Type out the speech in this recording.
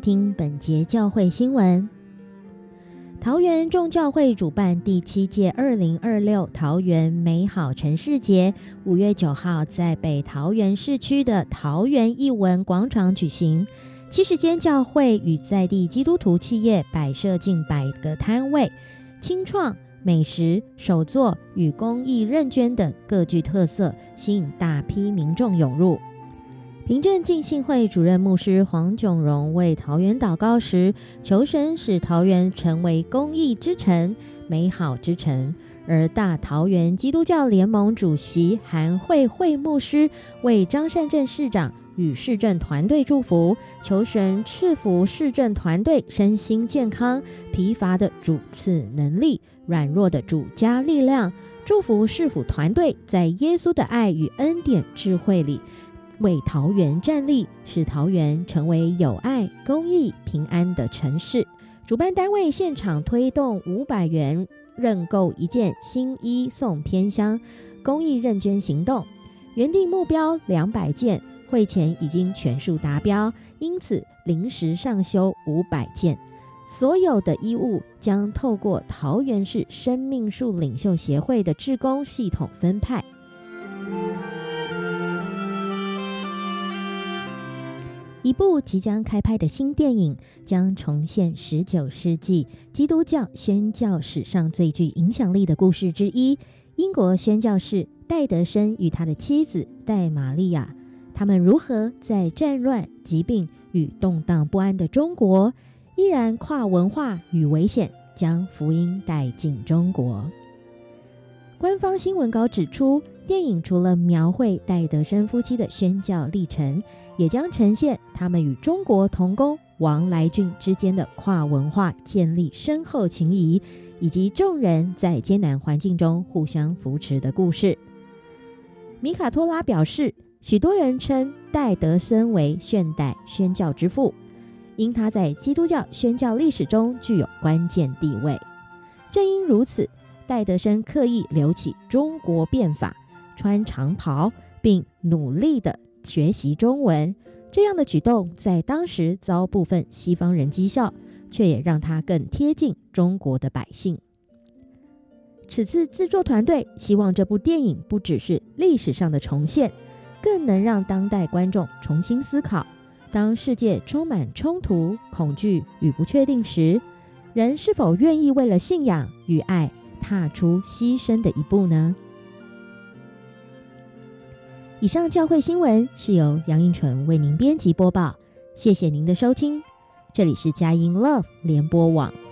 听本节教会新闻。桃园众教会主办第7届2026桃园美好城市节，5月9号在北桃园市区的桃园艺文广场举行。70间教会与在地基督徒企业摆设近100个摊位，青创、美食、手作与公益认捐等各具特色，吸引大批民众涌入。平镇浸信会主任牧师黄炯荣为桃园祷告时，求神使桃园成为公益之城、美好之城。而大桃园基督教联盟主席韩慧慧牧师为张善政市长与市政团队祝福，求神赐福市政团队身心健康，疲乏的主赐能力，软弱的主加力量，祝福市府团队在耶稣的爱与恩典智慧里为桃园站立，使桃园成为有爱、公益、平安的城市。主办单位现场推动500元认购1件新衣送偏乡公益认捐行动，原定目标200件，会前已经全数达标，因此临时上修500件。所有的衣物将透过桃园市生命树领袖协会的志工系统分派。一部即将开拍的新电影将重现19世纪基督教宣教史上最具影响力的故事之一——英国宣教士戴德生与他的妻子戴玛利亚，他们如何在战乱、疾病与动荡不安的中国，依然跨文化与危险将福音带进中国。官方新闻稿指出，电影除了描绘戴德生夫妻的宣教历程，也将呈现他们与中国同工王来俊之间的跨文化建立深厚情谊，以及众人在艰难环境中互相扶持的故事。米卡托拉表示，许多人称戴德生为现代宣教之父，因他在基督教宣教历史中具有关键地位。正因如此，戴德生刻意留起中国变法，穿长袍，并努力地学习中文。这样的举动在当时遭部分西方人讥笑，却也让他更贴近中国的百姓。此次制作团队希望这部电影不只是历史上的重现，更能让当代观众重新思考，当世界充满冲突、恐惧与不确定时，人是否愿意为了信仰与爱踏出牺牲的一步呢？以上教会新闻是由杨英纯为您编辑播报，谢谢您的收听，这里是佳音 Love 联播网。